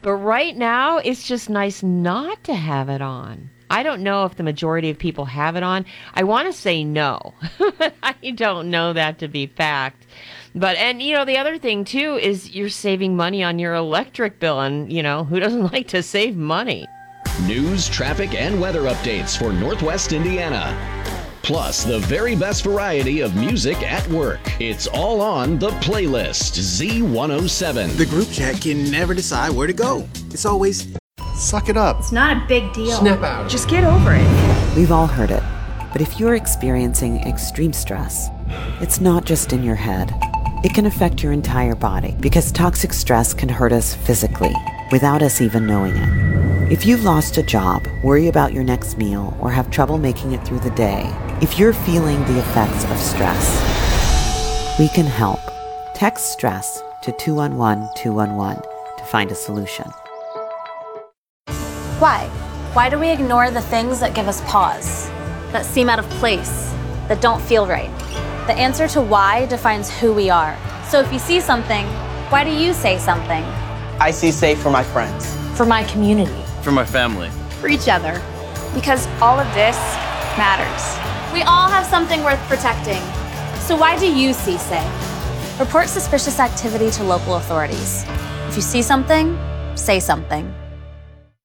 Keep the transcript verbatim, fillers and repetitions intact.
But right now, it's just nice not to have it on. I don't know if the majority of people have it on. I want to say no. I don't know that to be fact. But, and, you know, the other thing, too, is you're saving money on your electric bill. And, you know, who doesn't like to save money? News, traffic, and weather updates for Northwest Indiana. Plus, the very best variety of music at work. It's all on The Playlist, Z one oh seven. The group chat can never decide where to go. It's always, suck it up. It's not a big deal. Snap out. Just get over it. We've all heard it. But if you're experiencing extreme stress, it's not just in your head. It can affect your entire body because toxic stress can hurt us physically without us even knowing it. If you've lost a job, worry about your next meal, or have trouble making it through the day, if you're feeling the effects of stress, we can help. Text STRESS to two one one two one one to find a solution. Why? Why do we ignore the things that give us pause, that seem out of place, that don't feel right? The answer to why defines who we are. So if you see something, why do you say something? I see safe for my friends. For my community. For my family. For each other. Because all of this matters. We all have something worth protecting. So why do you see safe? Report suspicious activity to local authorities. If you see something, say something.